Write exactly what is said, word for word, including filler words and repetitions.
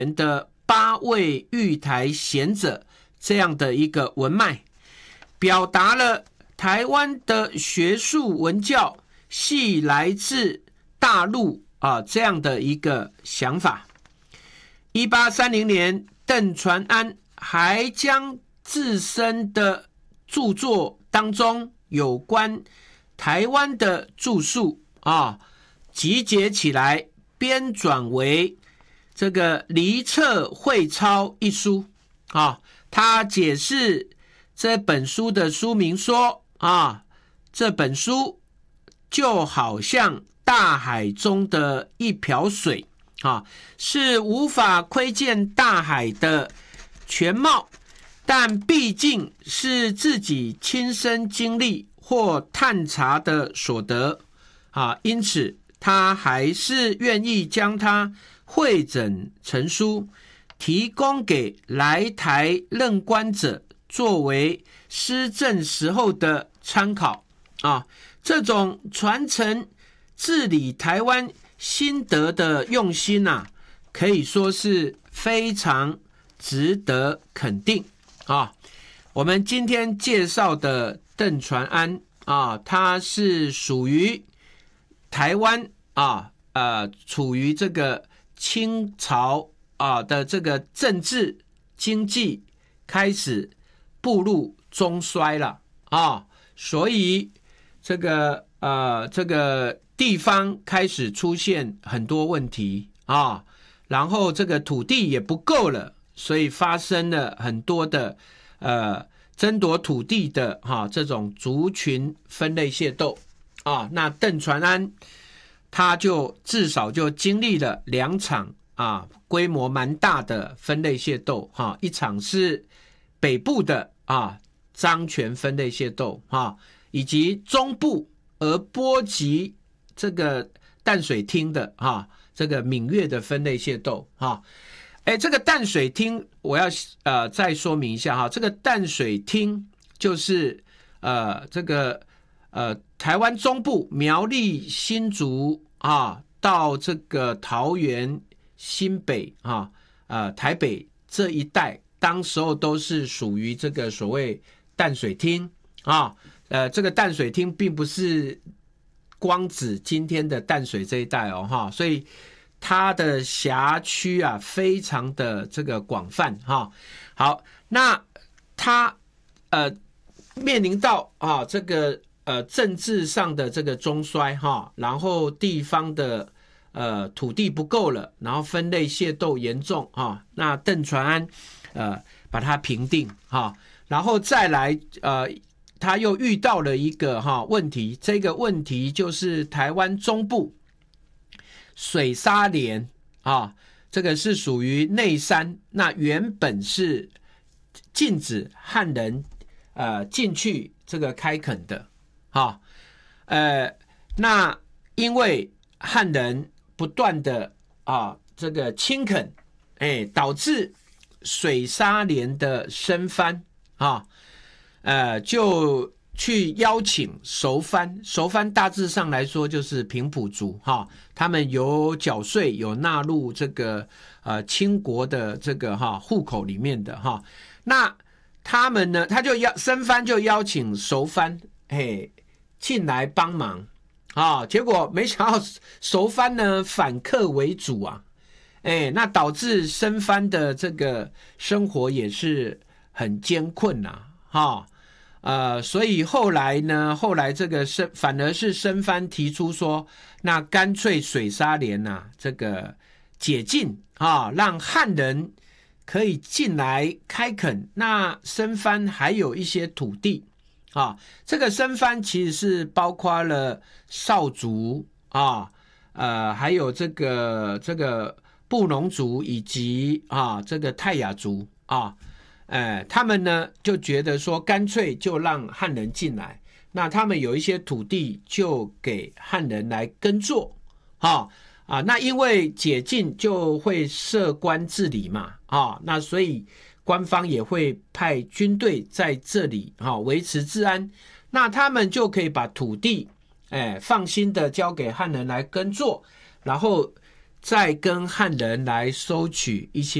的八位玉台贤者这样的一个文脉，表达了台湾的学术文教系来自大陆啊这样的一个想法。一八三零年，邓传安还将自身的著作当中有关台湾的著述啊集结起来，编纂为这个《离册会钞》一书啊。他解释这本书的书名说啊，这本书就好像大海中的一瓢水啊，是无法窥见大海的全貌，但毕竟是自己亲身经历或探查的所得啊，因此他还是愿意将它汇整成书，提供给来台任官者作为施政时候的参考啊。这种传承治理台湾心得的用心啊，可以说是非常值得肯定啊。我们今天介绍的邓传安啊，他是属于台湾啊，呃，处于这个清朝啊的这个政治经济开始步入中衰了啊，所以这个呃这个地方开始出现很多问题啊，然后这个土地也不够了，所以发生了很多的呃争夺土地的哈、啊、这种族群分类械斗啊。那邓传安他就至少就经历了两场啊规模蛮大的分类械斗哈、啊，一场是北部的啊漳泉分类械斗哈、啊，以及中部而波及这个淡水厅的哈、啊、这个闽粤的分类械斗哈。哎，这个淡水厅我要呃再说明一下哈，这个淡水厅就是呃这个呃台湾中部苗栗新竹啊到这个桃园新北啊呃台北这一带，当时候都是属于这个所谓淡水厅啊。呃这个淡水厅并不是光指今天的淡水这一带哦哈，所以它的辖区啊非常的这个广泛哈。好，那它呃面临到啊这个呃政治上的这个中衰哈，然后地方的呃土地不够了，然后分类械斗严重哈，那邓传安呃把它平定哈，然后再来呃他又遇到了一个哈问题，这个问题就是台湾中部水沙连啊，这个是属于内山，那原本是禁止汉人呃进去这个开垦的啊，呃，那因为汉人不断的啊这个侵垦，哎，导致水沙连的生番啊，呃，就去邀请熟番，熟番大致上来说就是平埔族哈，他们有缴税，有纳入这个呃清国的这个哈户口里面的哈。那他们呢，他就邀生番就邀请熟番，嘿，进来帮忙啊。结果没想到熟番呢反客为主啊，哎，那导致生番的这个生活也是很艰困呐、啊，哈。呃，所以后来呢，后来这个生反而是生番提出说，那干脆水沙连啊，这个解禁啊，让汉人可以进来开垦。那生番还有一些土地啊，这个生番其实是包括了少族啊，呃，还有这个这个布农族以及啊这个泰雅族啊。呃，他们呢就觉得说，干脆就让汉人进来，那他们有一些土地就给汉人来耕作，哈啊，那因为解禁就会设官治理嘛，啊，那所以官方也会派军队在这里哈维持治安，那他们就可以把土地，哎，放心的交给汉人来耕作，然后再跟汉人来收取一些